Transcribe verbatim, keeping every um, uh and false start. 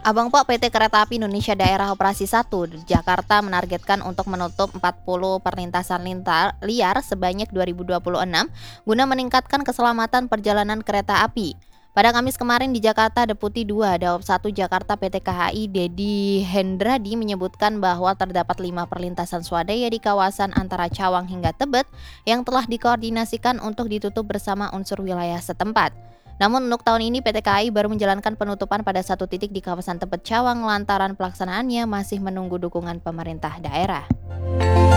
Abang Po P T Kereta Api Indonesia Daerah Operasi satu di Jakarta menargetkan untuk menutup empat puluh perlintasan lintar liar sebanyak dua ribu dua puluh enam guna meningkatkan keselamatan perjalanan kereta api. Pada Kamis kemarin di Jakarta, Deputi dua Daob satu Jakarta P T K H I Dedi Hendradi menyebutkan bahwa terdapat lima perlintasan swadaya di kawasan antara Cawang hingga Tebet yang telah dikoordinasikan untuk ditutup bersama unsur wilayah setempat. Namun untuk tahun ini P T K A I baru menjalankan penutupan pada satu titik di kawasan Tebet Cawang lantaran pelaksanaannya masih menunggu dukungan pemerintah daerah.